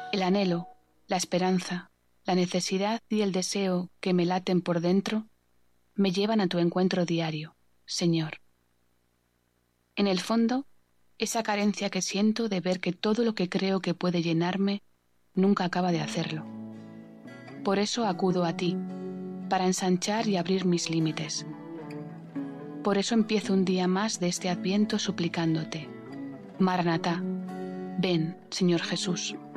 El anhelo, la esperanza, la necesidad y el deseo que me laten por dentro me llevan a tu encuentro diario, Señor. En el fondo, esa carencia que siento de ver que todo lo que creo que puede llenarme nunca acaba de hacerlo. Por eso acudo a ti, para ensanchar y abrir mis límites. Por eso empiezo un día más de este Adviento suplicándote: Maranatá, ven, Señor Jesús.